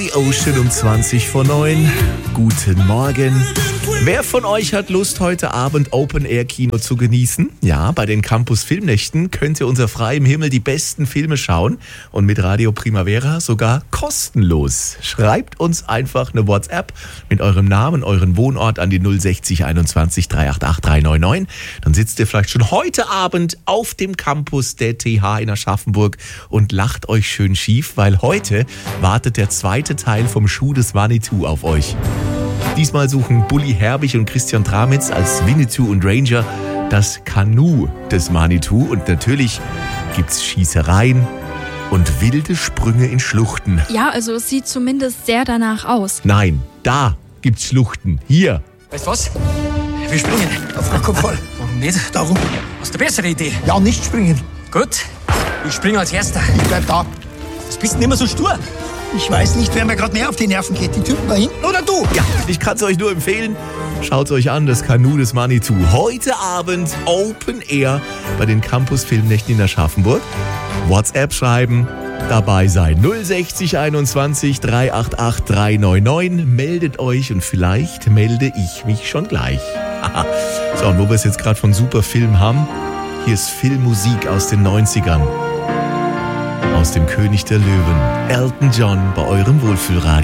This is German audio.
the Ocean um 20:09. Guten Morgen. Wer von euch hat Lust, heute Abend Open-Air-Kino zu genießen? Ja, bei den Campus-Filmnächten könnt ihr unter freiem Himmel die besten Filme schauen und mit Radio Primavera sogar kostenlos. Schreibt uns einfach eine WhatsApp mit eurem Namen, euren Wohnort an die 060 21 388 399. Dann sitzt ihr vielleicht schon heute Abend auf dem Campus der TH in Aschaffenburg und lacht euch schön schief, weil heute wartet der zweite Teil vom Schuh des Manitou auf euch. Diesmal suchen Bully Herbig und Christian Tramitz als Winnetou und Ranger das Kanu des Manitou. Und natürlich gibt's Schießereien und wilde Sprünge in Schluchten. Ja, also es sieht zumindest sehr danach aus. Nein, da gibt's Schluchten. Hier. Weißt du was? Wir springen. Auf den Kopf voll. Warum nicht? Darum. Hast du eine bessere Idee? Ja, nicht springen. Gut, ich springe als Erster. Ich bleib da. Was bist du denn immer so stur? Ich weiß nicht, wer mir gerade mehr auf die Nerven geht. Die Typen da hinten oder du? Ja, ich kann's euch nur empfehlen. Schaut's euch an, das Kanu des Manitou. Heute Abend Open Air bei den Campus Filmnächten in Aschaffenburg. WhatsApp schreiben, dabei sein 060 21 388 399. Meldet euch und vielleicht melde ich mich schon gleich. So, und wo wir es jetzt gerade von super Film haben, hier ist Filmmusik aus den 90ern. Aus dem König der Löwen. Elton John bei eurem Wohlfühlradio.